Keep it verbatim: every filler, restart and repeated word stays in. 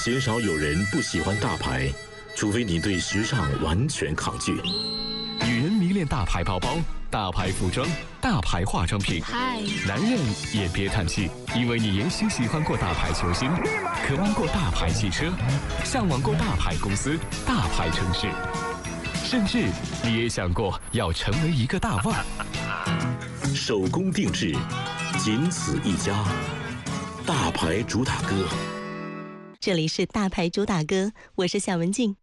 鲜少有人不喜欢大牌，除非你对时尚完全抗拒。 女人迷恋大牌包包、大牌服装、大牌化妆品。 嗨， 男人也别叹气，因为你也许喜欢过大牌球星，渴望过大牌汽车，向往过大牌公司、大牌城市，甚至你也想过要成为一个大腕。 手工定制，仅此一家，大牌主打歌。 这里是大牌主打歌，我是夏文静。